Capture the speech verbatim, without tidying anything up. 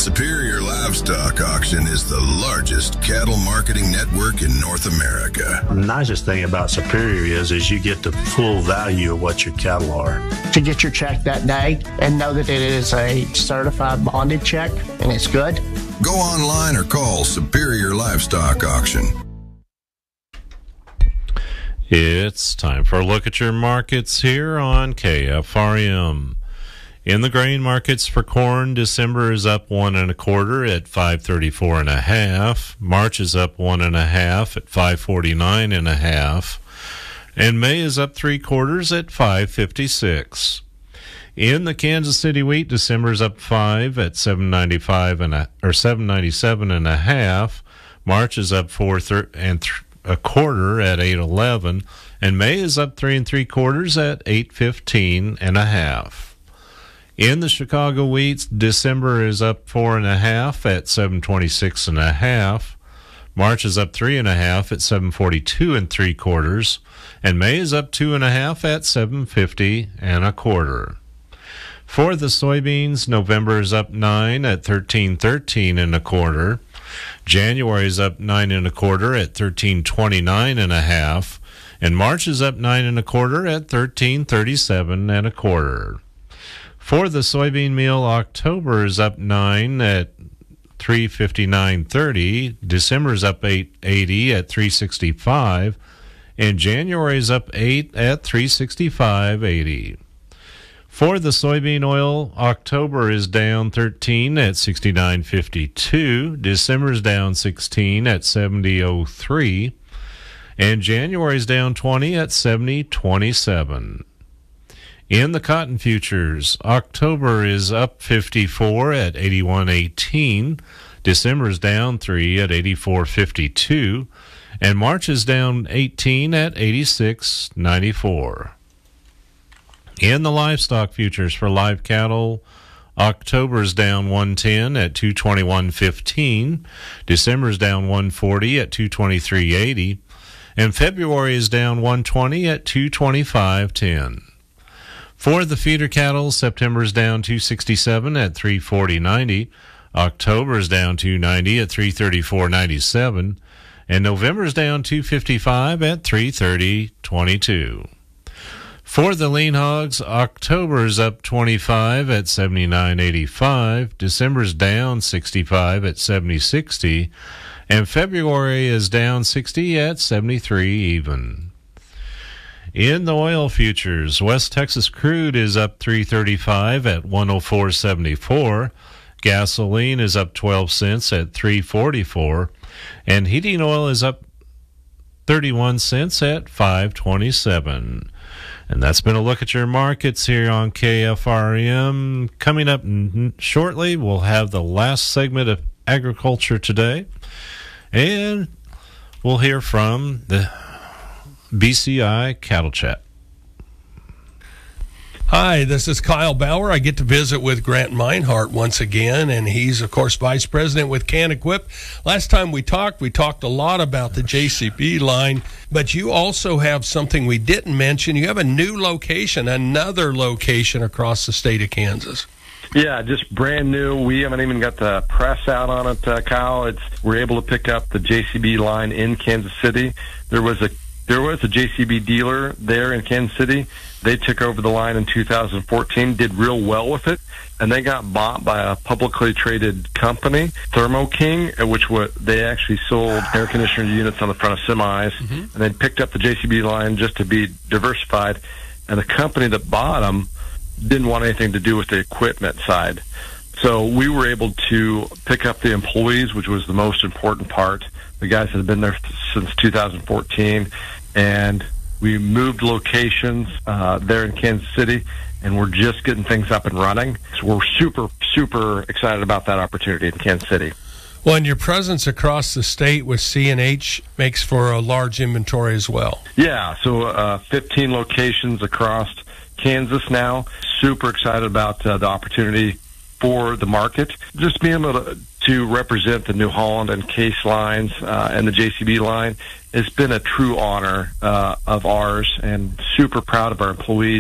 Superior Livestock Auction is the largest cattle marketing network in North America. The nicest thing about Superior is, is you get the full value of what your cattle are. To get your check that day and know that it is a certified bonded check and it's good. Go online or call Superior Livestock Auction. It's time for a look at your markets here on K F R M. In the grain markets for corn, December is up one and a quarter at five thirty-four and a half. March is up one and a half at five forty-nine and a half. And May is up three quarters at five fifty-six. In the Kansas City wheat, December is up five at seven ninety-five and a, or seven ninety-seven and a half. March is up four thir- and th- a quarter at eight eleven, and May is up three and three quarters at eight fifteen and a half. In the Chicago wheats, December is up four and a half at seven twenty-six and a half. March is up three and a half at seven forty-two and three quarters, and May is up two and a half at seven fifty and a quarter. For the soybeans, November is up nine at thirteen thirteen and a quarter. January is up nine and a quarter at thirteen twenty-nine and a half, and March is up nine and a quarter at thirteen thirty-seven and a quarter. For the soybean meal, October is up nine at three fifty-nine thirty. December is up eight eighty at three sixty-five, and January is up eight at three sixty-five eighty. For the soybean oil, October is down thirteen at sixty-nine fifty-two. December is down sixteen at seventy oh three, and January is down twenty at seventy twenty-seven. In the cotton futures, October is up fifty-four at eighty-one eighteen. December is down three at eighty-four fifty-two, and March is down eighteen at eighty-six ninety-four. In the livestock futures for live cattle, October is down one ten at two twenty-one fifteen. December is down one forty at two twenty-three eighty, and February is down one twenty at two twenty-five ten. For the feeder cattle, September is down two sixty-seven at three forty ninety. October is down two ninety at three thirty-four ninety-seven, and November is down two fifty-five at three thirty twenty-two. For the lean hogs, October is up twenty-five at seventy-nine eighty-five. December is down sixty-five at seventy sixty, and February is down sixty at seventy-three even. In the oil futures, West Texas crude is up three thirty-five at one oh four seventy-four. Gasoline is up twelve cents at three forty-four, and heating oil is up thirty-one cents at five twenty-seven. And that's been a look at your markets here on K F R M. Coming up shortly, we'll have the last segment of Agriculture Today, and we'll hear from the B C I Cattle Chat. Hi, this is Kyle Bauer. I get to visit with Grant Meinhardt once again, and he's, of course, Vice President with Can-Equip. Last time we talked, we talked a lot about the J C B line, but you also have something we didn't mention. You have a new location, another location across the state of Kansas. Yeah, just brand new. We haven't even got the press out on it, uh, Kyle. It's, we're able to pick up the J C B line in Kansas City. There was a There was a J C B dealer there in Kansas City. They took over the line in two thousand fourteen, did real well with it, and they got bought by a publicly traded company, Thermo King, which was, they actually sold air conditioner units on the front of semis, mm-hmm. and they picked up the J C B line just to be diversified. And the company that bought them didn't want anything to do with the equipment side. So we were able to pick up the employees, which was the most important part. The guys that have been there since two thousand fourteen, and we moved locations uh, there in Kansas City, and we're just getting things up and running. So we're super, super excited about that opportunity in Kansas City. Well, and your presence across the state with C and H makes for a large inventory as well. Yeah, so uh, fifteen locations across Kansas now. Super excited about uh, the opportunity for the market. Just being able to, to represent the New Holland and Case lines uh, and the J C B line, it's been a true honor uh, of ours, and super proud of our employees.